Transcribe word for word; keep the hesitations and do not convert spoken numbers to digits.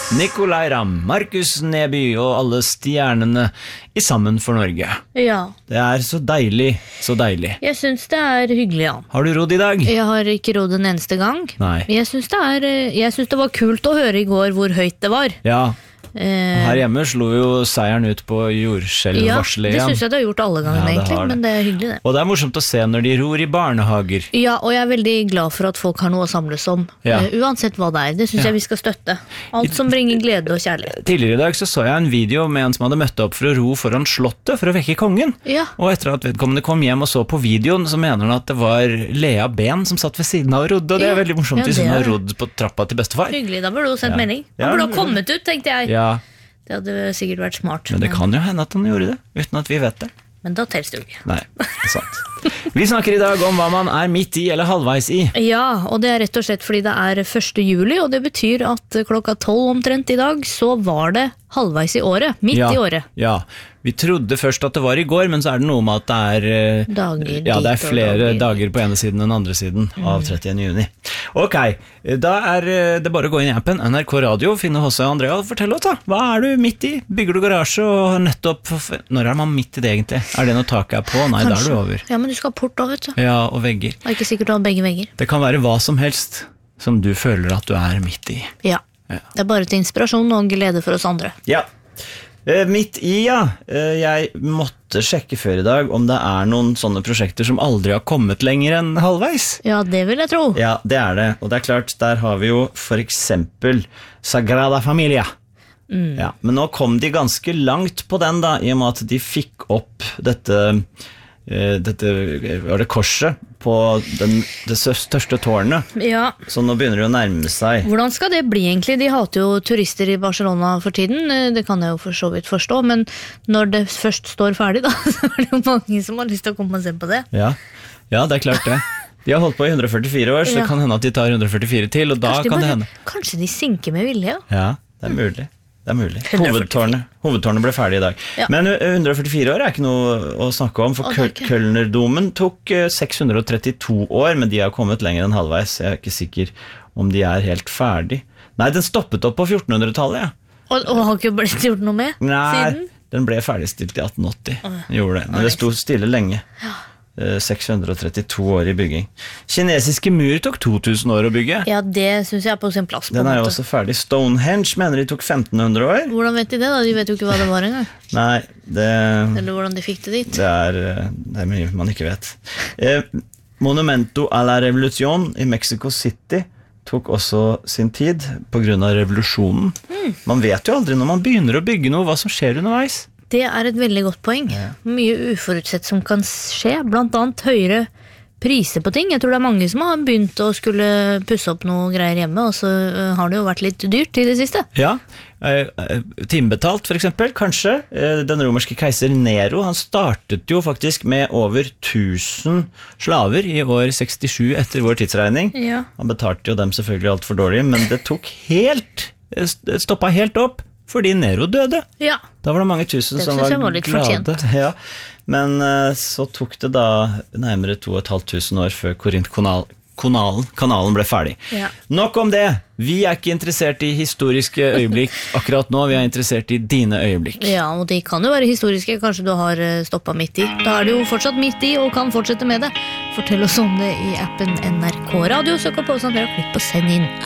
Nicolai Ramm, Markus Neby og alle stjernene i Sammen for Norge. Ja. Det er så deilig, så deilig. Jeg synes det er hyggelig, ja. Har du rodd i dag? Jeg har ikke rodd en eneste gang. Nei. Jeg synes det, er, jeg synes det var kult å høre i går hvor høyt det var. Ja. Eh, Her hjemme slo jo seieren ut på jordskjelvvarselet ja, det igjen. synes jeg det har gjort alle ganger Ja, det egentlig, har det. men det er hyggelig det. Og det er morsomt å se når de ror i barnehager. Ja, og jeg er veldig glad for at folk har noe å samles om, Ja. eh, uansett hva det er. Det synes Ja. jeg vi skal støtte. Alt som bringer glede og kjærlighet. Tidligere i dag så, så jeg en video med en som hadde møtt opp for å ro foran slottet for å vekke kongen. Ja. Og etter at vedkommende kom hjem og så på videoen, så mener han at det var Lea Ben som satt ved siden av og rodde, og det er Ja. veldig morsomt Ja, hvis det hun er har det. rodd på trappa til bestefar. Hyggelig, da burde du sendt Ja. melding. Ja, Han burde ha det- kommet ut, tenkte jeg. Ja, Det hadde sikkert vært smart. men det kan jo hende at han gjorde det, uten at vi vet det. Men da tels det jo ikke. Nei, det er sant. Vi snakker i dag om hva man er midt i eller halvveis i. Ja, og det er rett og slett fordi det er første juli, og det betyr at klokka tolv omtrent i dag, så var det halvveis i året, midt ja, i året. Ja, vi trodde først at det var i går, men så er det noe med at det er, eh, Dager ja, det er dit og flere dager. dager på ene siden enn andre siden av trettiende juni. Ok, da er eh, det bare å gå inn i appen N R K Radio, finne H C og Andrea og fortell oss da. Hva er du midt i? Bygger du garasje og har nettopp... Når er man midt i det egentlig? Er det når taket er på? Nei, da er du over. Ja, men du skal ha port da, vet du. Ja, og vegger. Det er ikke sikkert å ha begge vegger. Det kan være hva som helst som du føler at du er midt i. Ja, Ja. det er bare til inspirasjon og glede for oss andre. Ja, eh, midt i, ja. Eh, jeg måtte sjekke før i dag om det er noen sånne prosjekter som aldri har kommet lenger enn halvveis. Ja, det vil jeg tro. Ja, det er det. Og det er klart, der har vi jo for eksempel Sagrada Familia. Ja, men nå kom de ganske langt på den da, i og med at de fikk opp dette, eh, dette var det korset på den, det største tårnet. Ja, Så nå begynner det å nærme seg. hvordan skal det bli egentlig? De hater jo turister i Barcelona for tiden, eh, det kan jeg jo for så vidt forstå, men når det først står ferdig da, så er det jo mange som har lyst til å komme og se på det. Ja, ja, det er klart det. De har holdt på i hundre førtifire år, så Ja. det kan hende at de tar hundre førtifire til, og da Kanskje de, kan det bare, hende. kanskje de synker med vilje? Ja. Ja, det er mulig. Det er mulig. hundre førtifire. Hovedtårnet, hovedtårnet ble ferdig i dag. Ja. Men uh, hundre førtifire år er ikke noe å snakke om, for Å, det er Køl- ikke. Kølnerdomen tok uh, seks hundre trettito år, men de har kommet lenger enn halvveis. Jeg er ikke sikker om de er helt ferdig. Nei, den stoppet opp på fjortenhundretallet, ja. Og, og har ikke blitt gjort noe med Nei, siden? den ble ferdigstilt i atten åtti. Gjorde det, men det sto stille lenge. Uh, seks hundre trettito år i bygging. Kinesiske mur tok to tusen år å bygge. Ja, det synes jeg er på sin plass. På Den en er jo måte. også ferdig. Stonehenge mener de tok femten hundre år. Hvordan vet de det da? De vet jo ikke hva det var engang. Nei, det, Eller hvordan de fikk det dit. det, er, eh, det er mye man ikke vet. Eh, Monumento a la Revolución i Mexico City tok også sin tid på grunn av revolusjonen. Man vet jo aldri når man begynner å bygge noe, hva som skjer underveis. Det er et veldig godt poeng. Mye uforutsett som kan skje, blant annet høyere priser på ting. Jeg tror det er mange som har begynt å skulle pusse opp noe greier hjemme, og så øh, har det jo vært litt dyrt i det siste. Ja, eh, eh, timebetalt for eksempel, kanskje. Eh, Den romerske keiser Nero, han startet jo faktisk med over tusen slaver i år sekstisju etter vår tidsregning. Ja. Han betalte jo dem selvfølgelig alt for dårlig, men det tok helt, det stoppet helt opp, fordi Nero døde. Ja. Da var det mange tusen Det som synes var, jeg var litt glade. fortjent. Ja. Men eh, så tok det da nærmere to og et halvt tusen år før Korintkanalen kanalen ble ferdig. Ja. Nok om det. Vi er ikke interessert i historiske øyeblikk akkurat nå, vi er interessert i dine øyeblikk. Ja, og de kan jo være historiske. Kanskje du har øh, stoppet midt i. Da er du jo fortsatt midt i og kan fortsette med det. Fortell oss om det i appen N R K Radio. Søk opp på oss, Andrea, klikk på send inn.